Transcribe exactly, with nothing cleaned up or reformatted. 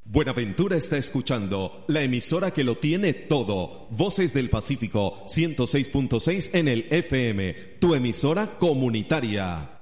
Buenaventura está escuchando la emisora que lo tiene todo. Voces del Pacífico ciento seis punto seis en el F M, tu emisora comunitaria.